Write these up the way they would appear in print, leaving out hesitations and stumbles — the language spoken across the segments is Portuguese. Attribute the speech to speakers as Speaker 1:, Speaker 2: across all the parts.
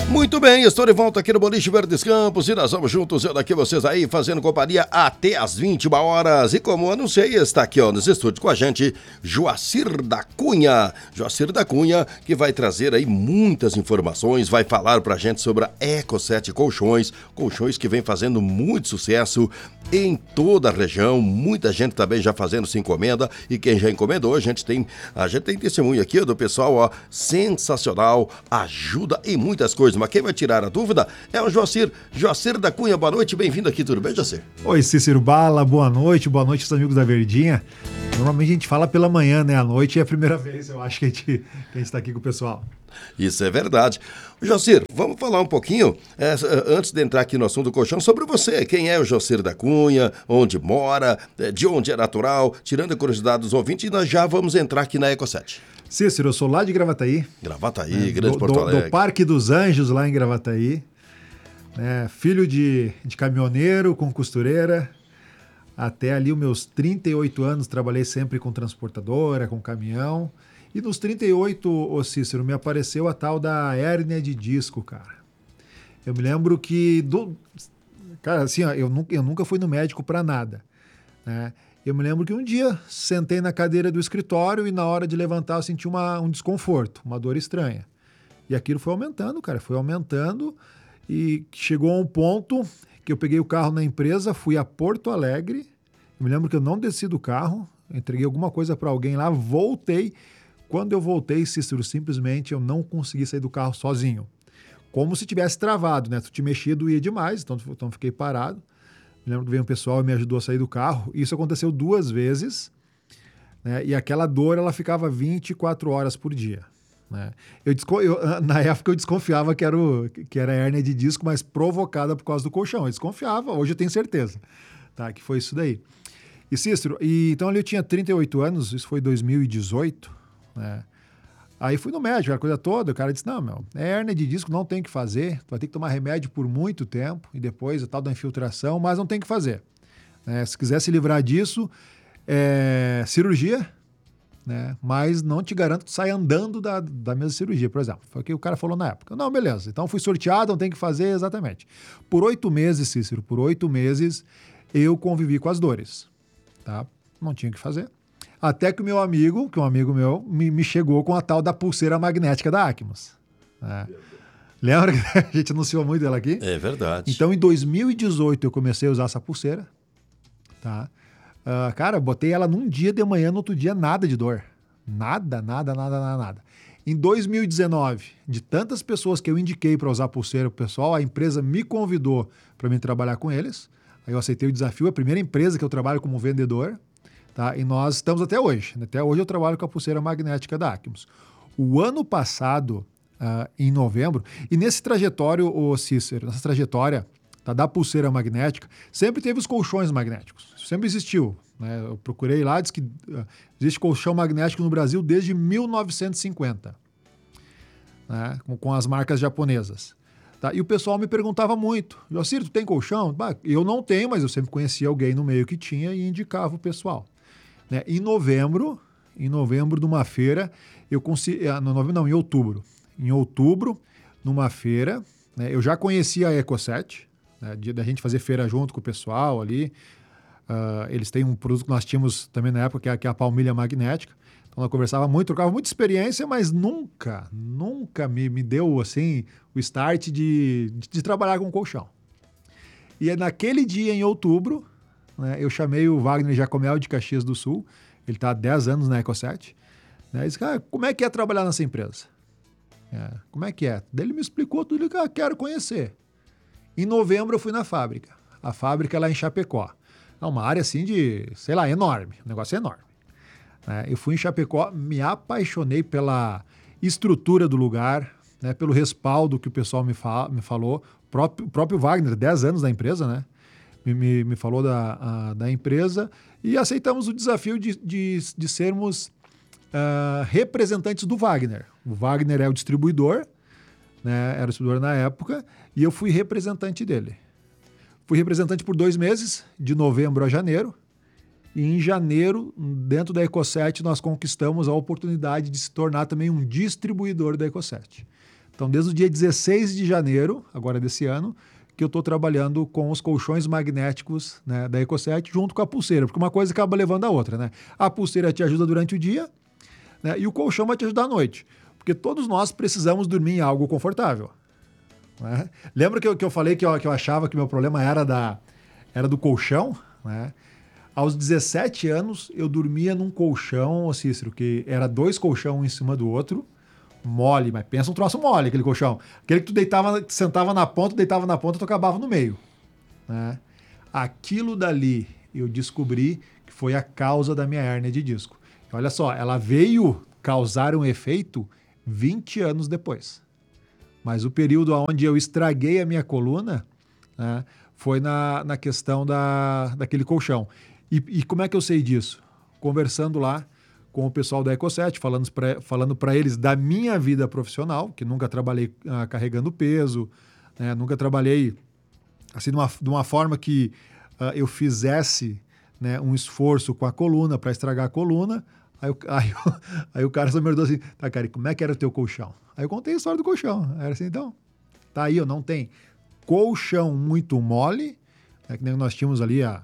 Speaker 1: Muito bem, estou de volta aqui no Boliche Verdes Campos e nós vamos juntos, eu daqui, vocês aí, fazendo companhia até às 21 horas. E como anunciei, está aqui nos estúdios com a gente, Joacir da Cunha. Joacir da Cunha, que vai trazer aí muitas informações, vai falar pra gente sobre a Eco7 Colchões, colchões que vem fazendo muito sucesso em toda a região, muita gente também já fazendo se encomenda, e quem já encomendou, a gente tem testemunho aqui do pessoal, ó, sensacional, ajuda em muitas coisas. Mas quem vai tirar a dúvida é o Joacir da Cunha. Boa noite, bem-vindo aqui, tudo bem, Joacir?
Speaker 2: Oi, Cícero Bala, boa noite aos amigos da Verdinha. Normalmente a gente fala pela manhã, né? À noite é a primeira vez, eu acho que a gente está aqui com o pessoal.
Speaker 1: Isso é verdade. Joacir, vamos falar um pouquinho, antes de entrar aqui no assunto do colchão, sobre você. Quem é o Joacir da Cunha, onde mora, de onde é natural, tirando a curiosidade dos ouvintes, e nós já vamos entrar aqui na Eco7.
Speaker 2: Cícero, eu sou lá de Gravataí.
Speaker 1: Gravataí, grande Porto Alegre.
Speaker 2: Do Parque dos Anjos, lá em Gravataí. Filho de caminhoneiro com costureira. Até ali os meus 38 anos, trabalhei sempre com transportadora, com caminhão. E nos 38, ô Cícero, me apareceu a tal da hérnia de disco, cara. Eu me lembro que... Cara, assim, ó, eu nunca fui no médico pra nada, né? Eu me lembro que um dia sentei na cadeira do escritório e na hora de levantar eu senti um desconforto, uma dor estranha. E aquilo foi aumentando, cara, foi aumentando e chegou a um ponto que eu peguei o carro na empresa, fui a Porto Alegre, eu me lembro que eu não desci do carro, entreguei alguma coisa para alguém lá, voltei. Quando eu voltei, Cícero, simplesmente eu não consegui sair do carro sozinho. Como se tivesse travado, né? Tu te mexia, doía demais, então fiquei parado. Me lembro que veio um pessoal e me ajudou a sair do carro. Isso aconteceu 2 vezes, né? E aquela dor, ela ficava 24 horas por dia, né? Na época eu desconfiava que era hérnia de disco, mas provocada por causa do colchão. Eu desconfiava, hoje eu tenho certeza, tá? Que foi isso daí. E Cícero, então ali eu tinha 38 anos, isso foi 2018, né? Aí fui no médico, a coisa toda, o cara disse, não, é hérnia de disco, não tem que fazer, tu vai ter que tomar remédio por muito tempo, e depois a tal da infiltração, mas não tem que fazer. Se quiser se livrar disso, cirurgia, né? Mas não te garanto que tu saia andando da mesma cirurgia, por exemplo. Foi o que o cara falou na época. Não, beleza, então fui sorteado, não tem que fazer, exatamente. Por 8 meses, Cícero, eu convivi com as dores, tá? Não tinha que fazer. Até que um amigo meu, me chegou com a tal da pulseira magnética da Acmos. Lembra que a gente anunciou muito ela aqui?
Speaker 1: É verdade.
Speaker 2: Então, em 2018, eu comecei a usar essa pulseira. Tá? Cara, botei ela num dia de manhã, no outro dia, nada de dor. Nada. Em 2019, de tantas pessoas que eu indiquei para usar a pulseira pro pessoal, a empresa me convidou para mim trabalhar com eles. Aí eu aceitei o desafio, a primeira empresa que eu trabalho como vendedor. Tá? E nós estamos até hoje. Até hoje eu trabalho com a pulseira magnética da Acmos. O ano passado, em novembro, e nesse trajetório, Cícero, nessa trajetória, tá, da pulseira magnética, sempre teve os colchões magnéticos. Isso sempre existiu, né? Eu procurei lá, diz que existe colchão magnético no Brasil desde 1950, né? Com as marcas japonesas. Tá? E o pessoal me perguntava muito, Joacir, tu tem colchão? Eu não tenho, mas eu sempre conhecia alguém no meio que tinha e indicava o pessoal. Né? Em novembro, de uma feira, eu consegui... em outubro. Em outubro, numa feira, né, eu já conhecia a Eco7, né, da gente fazer feira junto com o pessoal ali. Eles têm um produto que nós tínhamos também na época, que é a palmilha magnética. Então, eu conversava muito, trocava muita experiência, mas nunca me deu assim, o start de trabalhar com colchão. E naquele dia, em outubro, né, eu chamei o Wagner Jacomel de Caxias do Sul, ele está há 10 anos na Eco7, né, e disse, cara, como é que é trabalhar nessa empresa? Como é que é? Daí ele me explicou tudo, ele disse, quero conhecer. Em novembro eu fui na fábrica, a fábrica é lá em Chapecó, é uma área assim de, sei lá, enorme, o negócio é enorme. Eu fui em Chapecó, me apaixonei pela estrutura do lugar, né, pelo respaldo que o pessoal me falou, o próprio Wagner, 10 anos da empresa, né? Me falou da empresa e aceitamos o desafio de sermos representantes do Wagner. O Wagner é o distribuidor, né, era o distribuidor na época, e eu fui representante dele. Fui representante por 2 meses, de novembro a janeiro, e em janeiro, dentro da Eco7, nós conquistamos a oportunidade de se tornar também um distribuidor da Eco7. Então, desde o dia 16 de janeiro, agora desse ano, que eu estou trabalhando com os colchões magnéticos, né, da Eco7 junto com a pulseira, porque uma coisa acaba levando a outra, né? A pulseira te ajuda durante o dia, né, e o colchão vai te ajudar à noite, porque todos nós precisamos dormir em algo confortável, né? Lembra que eu falei que eu achava que meu problema era do colchão, né? Aos 17 anos, eu dormia num colchão, Cícero, que era 2 colchões um em cima do outro, mole, mas pensa um troço mole, aquele colchão. Aquele que tu sentava na ponta, deitava na ponta, tu acabava no meio, né? Aquilo dali eu descobri que foi a causa da minha hérnia de disco. Olha só, ela veio causar um efeito 20 anos depois. Mas o período onde eu estraguei a minha coluna, né, foi na questão daquele colchão. E como é que eu sei disso? Conversando lá com o pessoal da Eco7, falando para eles da minha vida profissional, que nunca trabalhei carregando peso, né, nunca trabalhei assim, de uma forma que eu fizesse, né, um esforço com a coluna para estragar a coluna. Aí o cara só me perguntou assim, tá, cara, e como é que era o teu colchão? Aí eu contei a história do colchão. Era assim, então, tá aí, não tem colchão muito mole, né, que nem nós tínhamos ali há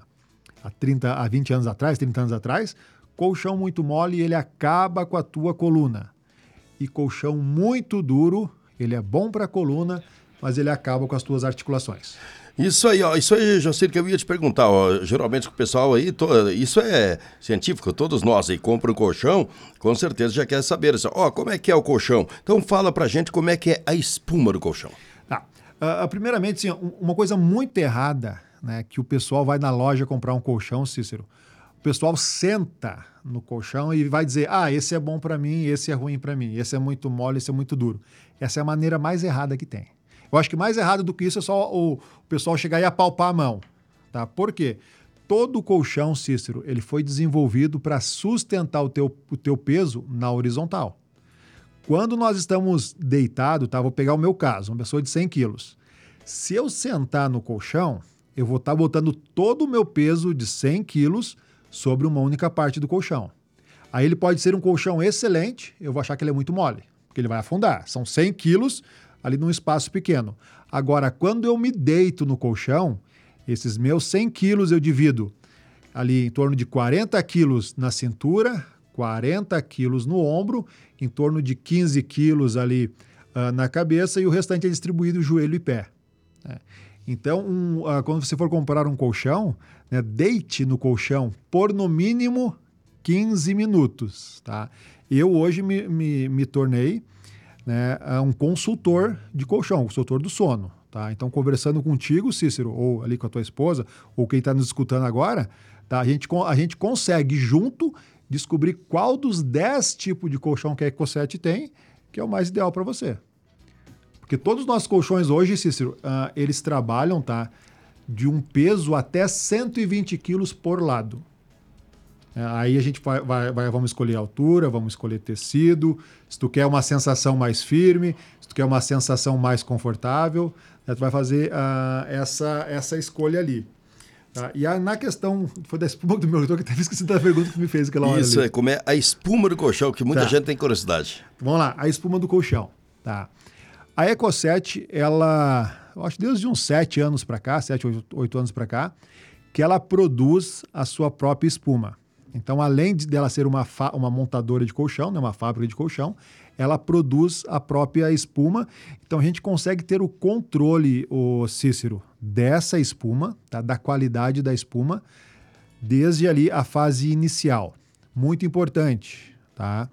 Speaker 2: 20 anos atrás, 30 anos atrás. Colchão muito mole, ele acaba com a tua coluna. E colchão muito duro, ele é bom para a coluna, mas ele acaba com as tuas articulações.
Speaker 1: Isso aí, Jacir, que eu ia te perguntar, ó, geralmente o pessoal aí, isso é científico, todos nós aí compram um colchão, com certeza já quer saber, como é que é o colchão? Então fala pra gente como é que é a espuma do colchão.
Speaker 2: Primeiramente, assim, uma coisa muito errada, né, que o pessoal vai na loja comprar um colchão, Cícero, o pessoal senta no colchão e vai dizer, esse é bom para mim, esse é ruim para mim, esse é muito mole, esse é muito duro. Essa é a maneira mais errada que tem. Eu acho que mais errado do que isso é só o pessoal chegar e apalpar a mão, tá? Por quê? Todo colchão, Cícero, ele foi desenvolvido para sustentar o teu peso na horizontal. Quando nós estamos deitados, tá? Vou pegar o meu caso, uma pessoa de 100 quilos. Se eu sentar no colchão, eu vou estar botando todo o meu peso de 100 quilos sobre uma única parte do colchão. Aí ele pode ser um colchão excelente, eu vou achar que ele é muito mole, porque ele vai afundar. São 100 quilos ali num espaço pequeno. Agora, quando eu me deito no colchão, esses meus 100 quilos eu divido ali em torno de 40 quilos na cintura, 40 quilos no ombro, em torno de 15 quilos ali na cabeça e o restante é distribuído joelho e pé, né? Então, quando você for comprar um colchão, né, deite no colchão por no mínimo 15 minutos. Tá? Eu hoje me tornei, né, um consultor de colchão, consultor do sono. Tá? Então, conversando contigo, Cícero, ou ali com a tua esposa, ou quem está nos escutando agora, tá? A gente consegue junto descobrir qual dos 10 tipos de colchão que a Eco7 tem, que é o mais ideal para você. Porque todos os nossos colchões hoje, Cícero, eles trabalham, tá, de um peso até 120 quilos por lado. Aí a gente vamos escolher altura, vamos escolher tecido, se tu quer uma sensação mais firme, se tu quer uma sensação mais confortável, né, tu vai fazer essa escolha ali. Tá? E na questão, foi da espuma do meu doutor, que até esqueci da pergunta que me fez aquela hora.
Speaker 1: Isso,
Speaker 2: ali.
Speaker 1: Como é a espuma do colchão, que muita gente tem curiosidade.
Speaker 2: Vamos lá, a espuma do colchão. Tá? A Eco7, ela, eu acho desde uns 7 anos para cá, 7, 8 anos para cá, que ela produz a sua própria espuma. Então, além dela ser uma montadora de colchão, né, uma fábrica de colchão, ela produz a própria espuma. Então, a gente consegue ter o controle, Cícero, dessa espuma, tá, da qualidade da espuma, desde ali a fase inicial. Muito importante, tá?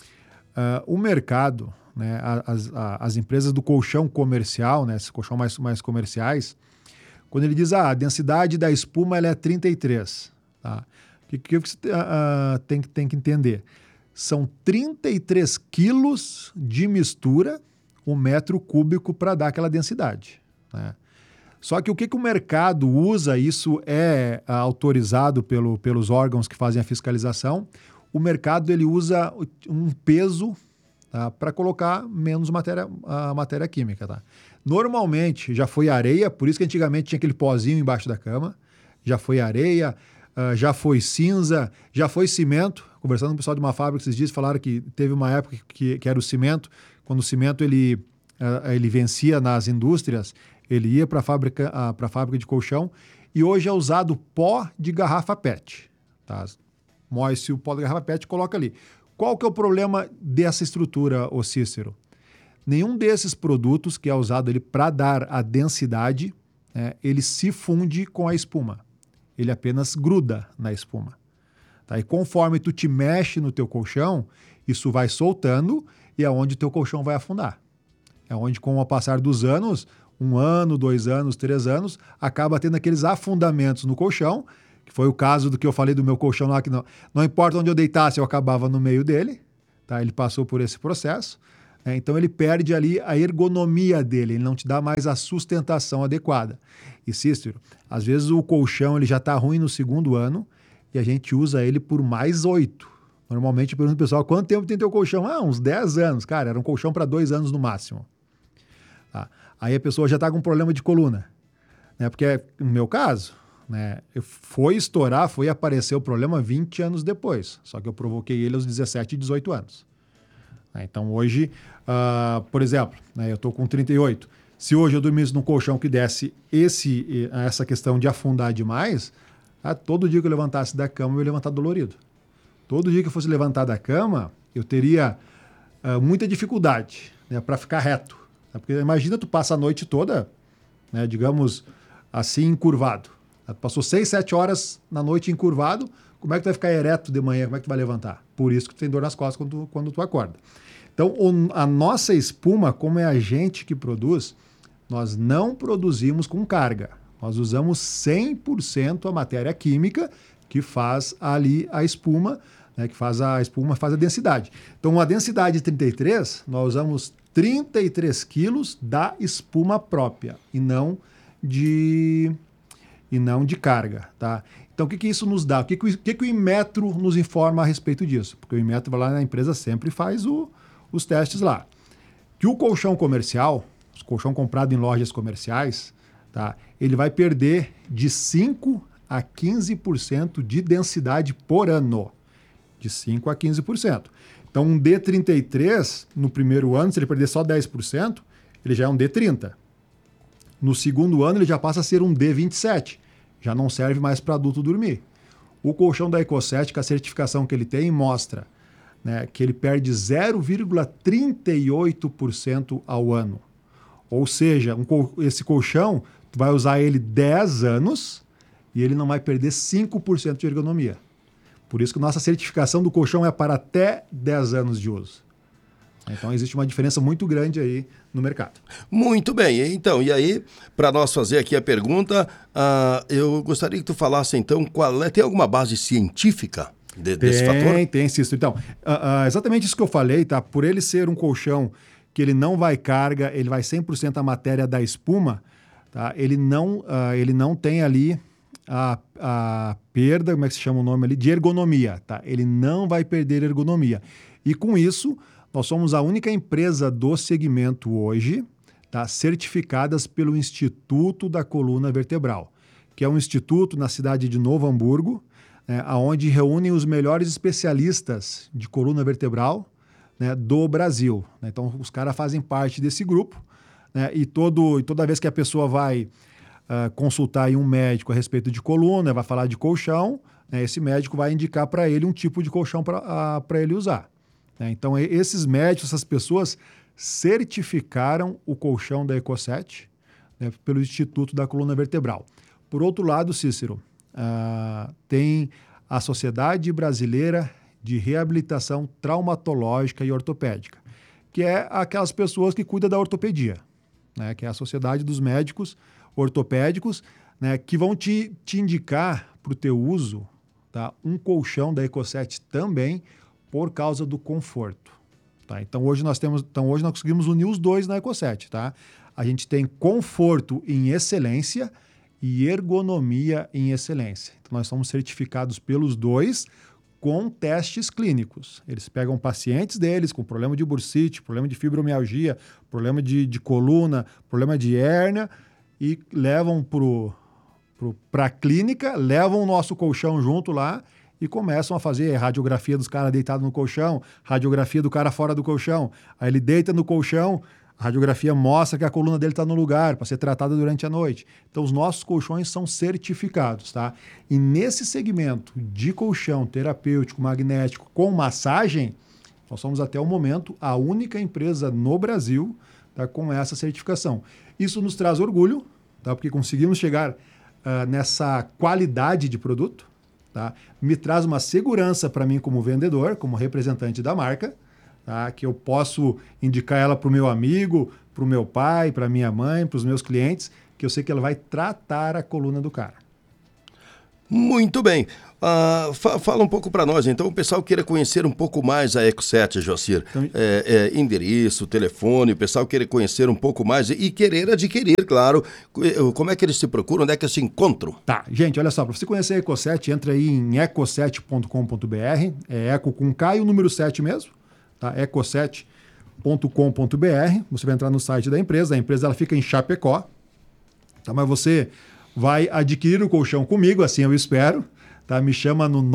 Speaker 2: O mercado, né, as empresas do colchão comercial, né, esses colchão mais comerciais, quando ele diz a densidade da espuma ela é 33, tá? O que você tem que entender? São 33 quilos de mistura, 1 metro cúbico para dar aquela densidade, né? Só que o que o mercado usa, isso é autorizado pelos órgãos que fazem a fiscalização, o mercado ele usa um peso, tá, para colocar menos matéria química. Tá? Normalmente já foi areia, por isso que antigamente tinha aquele pozinho embaixo da cama, já foi areia, já foi cinza, já foi cimento. Conversando com o pessoal de uma fábrica esses dias, falaram que teve uma época que era o cimento, quando o cimento ele ele vencia nas indústrias, ele ia para a fábrica de colchão e hoje é usado pó de garrafa PET. Tá? Moe-se o pó de garrafa PET e coloca ali. Qual que é o problema dessa estrutura, ô Cícero? Nenhum desses produtos que é usado para dar a densidade, ele se funde com a espuma. Ele apenas gruda na espuma. Tá? E conforme tu te mexe no teu colchão, isso vai soltando e é onde o teu colchão vai afundar. É onde, com o passar dos anos, 1 ano, 2 anos, 3 anos, acaba tendo aqueles afundamentos no colchão, que foi o caso do que eu falei do meu colchão lá, que não importa onde eu deitasse, eu acabava no meio dele. Tá? Ele passou por esse processo. Então ele perde ali a ergonomia dele, ele não te dá mais a sustentação adequada. E Cícero, às vezes o colchão ele já está ruim no 2º ano e a gente usa ele por mais 8. Normalmente eu pergunto ao pessoal, quanto tempo tem teu colchão? Uns 10 anos. Cara, era um colchão para 2 anos no máximo. Tá? Aí a pessoa já está com problema de coluna. Né? Porque no meu caso, né, foi aparecer o problema 20 anos depois. Só que eu provoquei ele aos 17 e 18 anos. Então hoje, por exemplo, eu estou com 38. Se hoje eu dormisse num colchão que desse essa questão de afundar demais, todo dia que eu levantasse da cama eu ia levantar dolorido. Todo dia que eu fosse levantar da cama, eu teria muita dificuldade, né, para ficar reto. Né? Porque imagina tu passa a noite toda, né, digamos assim, encurvado. Tu passou 6, 7 horas na noite encurvado, como é que tu vai ficar ereto de manhã? Como é que tu vai levantar? Por isso que tu tem dor nas costas quando tu acorda. Então, a nossa espuma, como é a gente que produz, nós não produzimos com carga. Nós usamos 100% a matéria química que faz ali a espuma, né, que faz a espuma, faz a densidade. Então, a densidade 33, nós usamos 33 quilos da espuma própria e não de carga, tá? Então, o que isso nos dá? O que o Inmetro nos informa a respeito disso? Porque o Inmetro vai lá na empresa, sempre faz os testes lá. Que o colchão comercial, o colchão comprado em lojas comerciais, tá? Ele vai perder de 5% a 15% de densidade por ano. De 5% a 15%. Então, um D33, no primeiro ano, se ele perder só 10%, ele já é um D30. No 2º ano, ele já passa a ser um D27. Já não serve mais para adulto dormir. O colchão da Ecosset, com a certificação que ele tem, mostra, né, que ele perde 0,38% ao ano. Ou seja, esse colchão, tu vai usar ele 10 anos e ele não vai perder 5% de ergonomia. Por isso que nossa certificação do colchão é para até 10 anos de uso. Então existe uma diferença muito grande aí no mercado.
Speaker 1: Muito bem, então, e aí, para nós fazer aqui a pergunta, eu gostaria que tu falasse então, tem alguma base científica desse fator?
Speaker 2: Tem, Cícero. Então, exatamente isso que eu falei, tá? Por ele ser um colchão que ele não vai carga, ele vai 100% a matéria da espuma, tá? Ele não tem ali a perda, como é que se chama o nome ali? De ergonomia, tá? Ele não vai perder ergonomia. E com isso, nós somos a única empresa do segmento hoje, tá, certificadas pelo Instituto da Coluna Vertebral, que é um instituto na cidade de Novo Hamburgo, onde reúnem os melhores especialistas de coluna vertebral, né, do Brasil. Então, os caras fazem parte desse grupo, né, e toda vez que a pessoa vai consultar aí um médico a respeito de coluna, vai falar de colchão, né, esse médico vai indicar para ele um tipo de colchão para ele usar. Então, esses médicos, essas pessoas certificaram o colchão da Ecosset, né, pelo Instituto da Coluna Vertebral. Por outro lado, Cícero, tem a Sociedade Brasileira de Reabilitação Traumatológica e Ortopédica, que é aquelas pessoas que cuidam da ortopedia, né, que é a Sociedade dos Médicos Ortopédicos, né, que vão te indicar para o teu uso, tá, um colchão da Ecosset também, por causa do conforto. Tá? Então hoje nós conseguimos unir os dois na Ecosset. Tá? A gente tem conforto em excelência e ergonomia em excelência. Então nós somos certificados pelos dois com testes clínicos. Eles pegam pacientes deles com problema de bursite, problema de fibromialgia, problema de coluna, problema de hérnia e levam para a clínica, levam o nosso colchão junto lá e começam a fazer radiografia dos caras deitados no colchão, radiografia do cara fora do colchão. Aí ele deita no colchão, A radiografia mostra que a coluna dele está no lugar para ser tratada durante a noite. Então, os nossos colchões são certificados, tá? E nesse segmento de colchão terapêutico, magnético, com massagem, nós somos até o momento a única empresa no Brasil, tá, com essa certificação. Isso nos traz orgulho, tá? Porque conseguimos chegar nessa qualidade de produto, tá? Me traz uma segurança para mim como vendedor, como representante da marca, tá? Que eu posso indicar ela para o meu amigo, para o meu pai, para minha mãe, para os meus clientes, que eu sei que ela vai tratar a coluna do cara.
Speaker 1: Muito bem. Fala um pouco para nós, então, o pessoal queira conhecer um pouco mais a Eco7, Joacir. Então, endereço, telefone, o pessoal queira conhecer um pouco mais e querer adquirir, claro. Como é que eles se procuram? Onde é que eles se encontram?
Speaker 2: Tá, gente, olha só, para você conhecer a Eco7, entra aí em eco7.com.br, é eco com K e o número 7 mesmo, tá? eco7.com.br, você vai entrar no site da empresa, a empresa ela fica em Chapecó, tá? Mas você vai adquirir o colchão comigo, assim eu espero, tá? Me chama no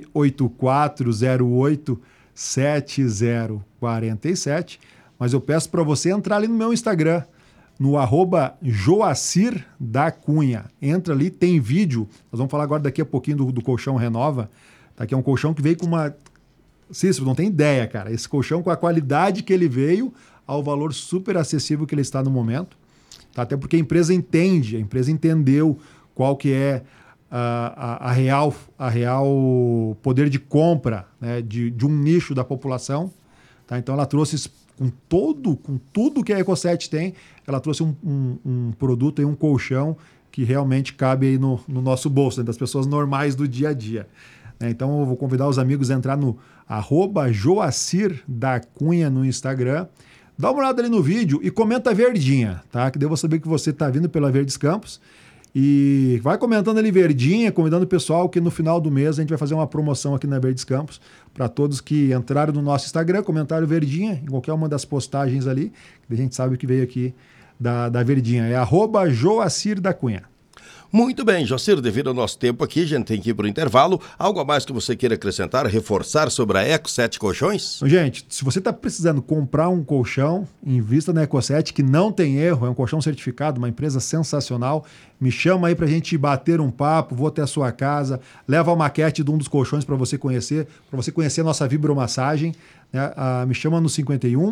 Speaker 2: 984087047, mas eu peço para você entrar ali no meu Instagram, no @JoacirDaCunha. Entra ali, tem vídeo, nós vamos falar agora daqui a pouquinho do colchão Renova, tá? Que é um colchão que veio com uma... Cícero, não tem ideia, cara, esse colchão com a qualidade que ele veio, ao valor super acessível que ele está no momento. Tá? Até porque a empresa entendeu qual que é a real poder de compra, né, de um nicho da população. Tá? Então ela trouxe com tudo que a Eco7 tem, ela trouxe um produto, um colchão que realmente cabe aí no nosso bolso, né, das pessoas normais do dia a dia. Então eu vou convidar os amigos a entrar no @JoacirDaCunha no Instagram. Dá uma olhada ali no vídeo e comenta verdinha, tá? Que daí eu vou saber que você está vindo pela Verdes Campos. E vai comentando ali verdinha, convidando o pessoal que no final do mês a gente vai fazer uma promoção aqui na Verdes Campos para todos que entraram no nosso Instagram, comentário verdinha, em qualquer uma das postagens ali, que a gente sabe que veio aqui da verdinha. É @JoacirDaCunha.
Speaker 1: Muito bem, Joacir, devido ao nosso tempo aqui, a gente tem que ir para o intervalo. Algo a mais que você queira acrescentar, reforçar sobre a Eco7 Colchões?
Speaker 2: Gente, se você está precisando comprar um colchão, invista na Eco7, que não tem erro, é um colchão certificado, uma empresa sensacional. Me chama aí para a gente bater um papo, vou até a sua casa, leva a maquete de um dos colchões para você conhecer a nossa vibromassagem. Né? Me chama no 51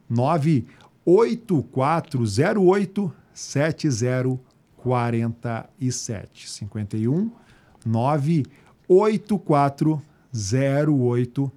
Speaker 2: 98408 7047. 51 98408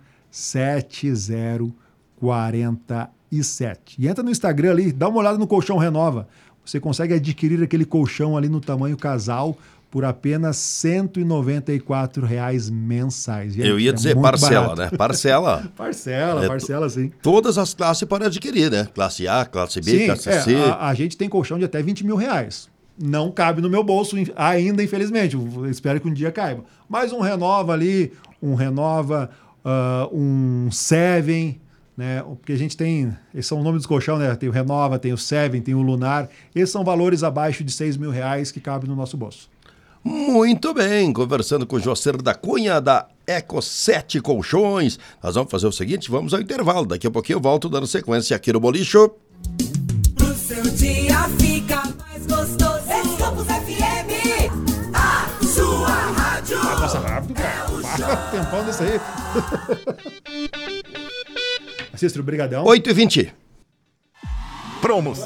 Speaker 2: 7047. E entra no Instagram ali, dá uma olhada no Colchão Renova. Você consegue adquirir aquele colchão ali no tamanho casal por apenas R$ 194 mensais. Gente,
Speaker 1: eu ia dizer parcela, barato, né?
Speaker 2: Parcela, sim.
Speaker 1: Todas as classes podem adquirir, né? Classe A, classe B,
Speaker 2: sim,
Speaker 1: classe C.
Speaker 2: A gente tem colchão de até R$20 mil. Não cabe no meu bolso ainda, infelizmente. Eu espero que um dia caiba. Mas um Renova ali, um Seven, né? Porque a gente tem... Esses são o nome dos colchão, né? Tem o Renova, tem o Seven, tem o Lunar. Esses são valores abaixo de R$6 mil que cabem no nosso bolso.
Speaker 1: Muito bem, conversando com o Joacir da Cunha, da Eco7 Colchões. Nós vamos fazer o seguinte, vamos ao intervalo. Daqui a pouquinho eu volto dando sequência aqui no Bolicho.
Speaker 3: Pro seu dia fica mais gostoso. Campus FM, a sua rádio.
Speaker 2: Passa rápido, cara. Passa tempão desse aí. Cícero, brigadão.
Speaker 1: 8h20.
Speaker 4: Promoção.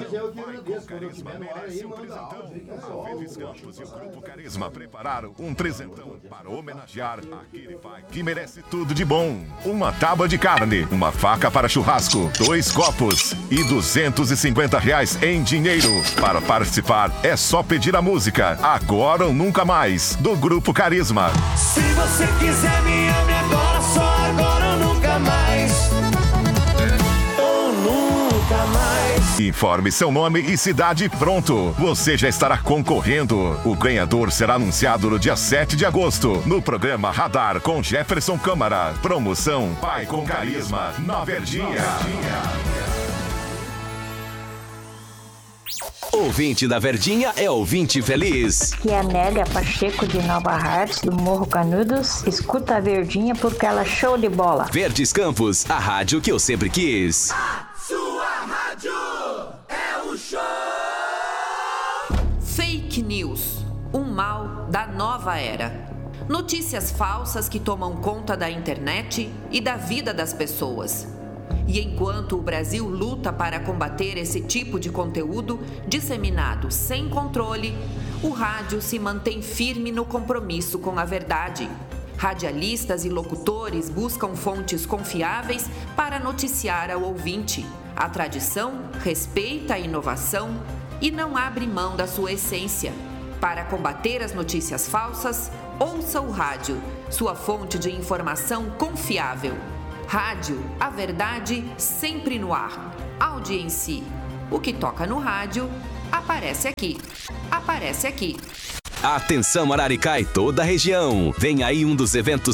Speaker 4: Verdes Campos e o Grupo Carisma prepararam um presentão para homenagear aquele pai que merece tudo de bom. Uma tábua de carne, uma faca para churrasco, 2 copos e R$250 em dinheiro. Para participar é só pedir a música Agora ou Nunca Mais, do Grupo Carisma.
Speaker 3: Se você quiser me ame agora, só agora ou nunca mais. Ou nunca mais.
Speaker 4: Informe seu nome e cidade pronto. Você já estará concorrendo. O ganhador será anunciado no dia 7 de agosto, no programa Radar com Jefferson Câmara. Promoção Pai com Carisma, na Verdinha.
Speaker 5: Ouvinte da Verdinha é ouvinte feliz.
Speaker 6: Que é a Nélia Pacheco de Nova Hartz, do Morro Canudos. Escuta a Verdinha porque ela é show de bola.
Speaker 5: Verdes Campos, a rádio que eu sempre quis.
Speaker 3: A sua rádio.
Speaker 7: Fake news, um mal da nova era. Notícias falsas que tomam conta da internet e da vida das pessoas. E enquanto o Brasil luta para combater esse tipo de conteúdo disseminado sem controle, o rádio se mantém firme no compromisso com a verdade. Radialistas e locutores buscam fontes confiáveis para noticiar ao ouvinte. A tradição respeita a inovação e não abre mão da sua essência. Para combater as notícias falsas, ouça o rádio, sua fonte de informação confiável. Rádio, a verdade sempre no ar. Audiência. O que toca no rádio, aparece aqui. Aparece aqui.
Speaker 5: Atenção Araricá e toda a região. Vem aí um dos eventos